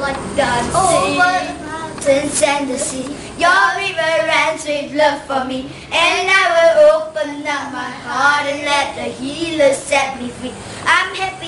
over the mountains and the sea. Your river runs with love for me, and I will open up my heart and let the healing